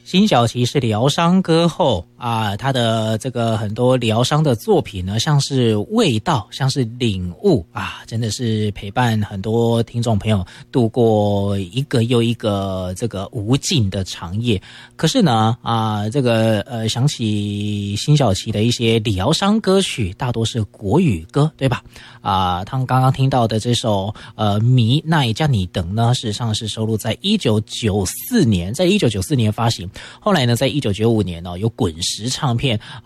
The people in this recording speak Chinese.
辛晓琪是疗伤歌后啊，她的这个很多疗伤的作品呢，像是味道，像是领悟啊，真的是陪伴很多听众朋友度过一个又一个这个无尽的长夜。可是呢这个想起辛晓琪的一些疗伤歌曲，大多是国语歌，对吧？他们刚刚听到的这首迷那也叫你等呢，事实上是收录在1994年，在1994年发行。后来呢，在1995年有滚石唱片